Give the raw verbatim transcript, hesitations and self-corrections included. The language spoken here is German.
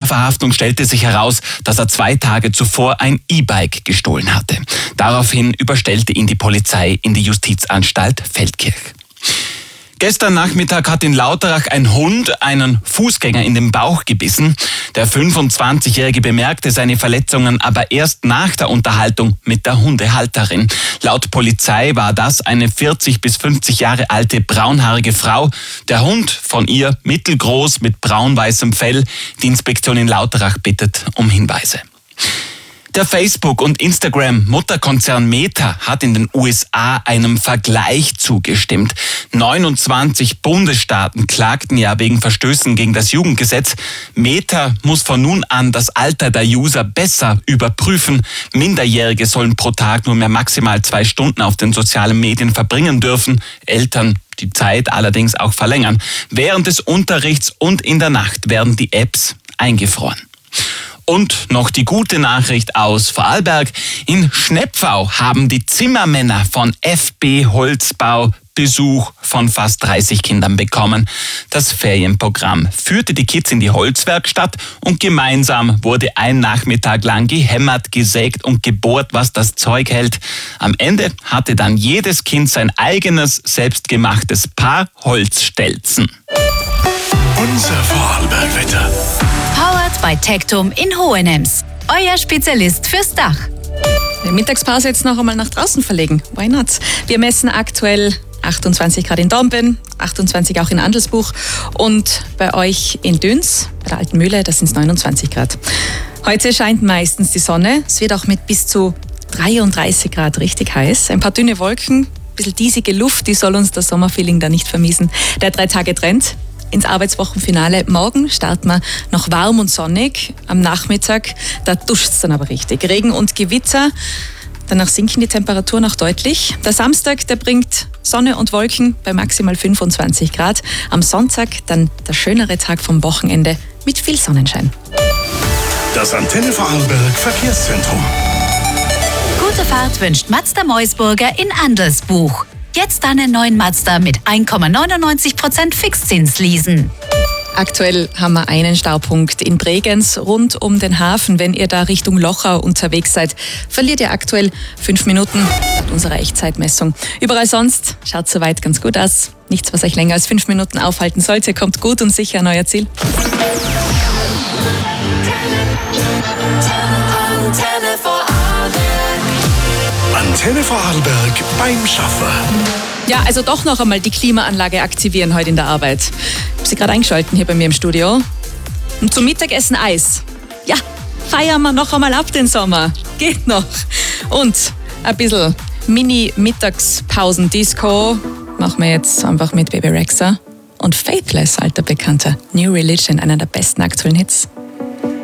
Verhaftung stellte sich heraus, dass er zwei Tage zuvor ein E-Bike gestohlen hatte. Daraufhin überstellte ihn die Polizei in die Justizanstalt Feldkirch. Gestern Nachmittag hat in Lauterach ein Hund einen Fußgänger in den Bauch gebissen. Der fünfundzwanzigjährige bemerkte seine Verletzungen aber erst nach der Unterhaltung mit der Hundehalterin. Laut Polizei war das eine vierzig bis fünfzig Jahre alte braunhaarige Frau. Der Hund von ihr mittelgroß mit braun-weißem Fell. Die Inspektion in Lauterach bittet um Hinweise. Der Facebook- und Instagram-Mutterkonzern Meta hat in den U S A einem Vergleich zugestimmt. neunundzwanzig Bundesstaaten klagten ja wegen Verstößen gegen das Jugendgesetz. Meta muss von nun an das Alter der User besser überprüfen. Minderjährige sollen pro Tag nur mehr maximal zwei Stunden auf den sozialen Medien verbringen dürfen. Eltern die Zeit allerdings auch verlängern. Während des Unterrichts und in der Nacht werden die Apps eingefroren. Und noch die gute Nachricht aus Vorarlberg. In Schnepfau haben die Zimmermänner von F B Holzbau Besuch von fast dreißig Kindern bekommen. Das Ferienprogramm führte die Kids in die Holzwerkstatt und gemeinsam wurde ein Nachmittag lang gehämmert, gesägt und gebohrt, was das Zeug hält. Am Ende hatte dann jedes Kind sein eigenes, selbstgemachtes Paar Holzstelzen. Unser Vorarlberg-Wetter. Powered by Tectum in Hohenems. Euer Spezialist fürs Dach. Die Mittagspause jetzt noch einmal nach draußen verlegen. Why not? Wir messen aktuell achtundzwanzig Grad in Dornbirn, achtundzwanzig auch in Andelsbuch und bei euch in Düns, bei der Alten Mühle, das sind neunundzwanzig Grad. Heute scheint meistens die Sonne. Es wird auch mit bis zu dreiunddreißig Grad richtig heiß. Ein paar dünne Wolken, ein bisschen diesige Luft, die soll uns das Sommerfeeling da nicht vermiesen. Der Drei-Tage-Trend ins Arbeitswochenfinale. Morgen starten wir noch warm und sonnig. Am Nachmittag, da duscht es dann aber richtig. Regen und Gewitter. Danach sinken die Temperaturen auch deutlich. Der Samstag, der bringt Sonne und Wolken bei maximal fünfundzwanzig Grad. Am Sonntag dann der schönere Tag vom Wochenende mit viel Sonnenschein. Das Antenne Vorarlberg Verkehrszentrum. Gute Fahrt wünscht Mazda Meusburger in Andelsbuch. Jetzt einen neuen Mazda mit eins Komma neunundneunzig Prozent Fixzins leasen. Aktuell haben wir einen Staupunkt in Bregenz rund um den Hafen. Wenn ihr da Richtung Lochau unterwegs seid, verliert ihr aktuell fünf Minuten mit unserer Echtzeitmessung. Überall sonst schaut soweit ganz gut aus. Nichts, was euch länger als fünf Minuten aufhalten sollte. Kommt gut und sicher an euer Ziel. Antenne Vorarlberg beim Schaffen. Ja, also doch noch einmal die Klimaanlage aktivieren heute in der Arbeit. Ich habe sie gerade eingeschalten hier bei mir im Studio. Und zum Mittagessen Eis. Ja, feiern wir noch einmal ab den Sommer. Geht noch. Und ein bisschen Mini-Mittagspausen-Disco machen wir jetzt einfach mit Baby Rexha und Faithless, alter Bekannter. New Religion, einer der besten aktuellen Hits.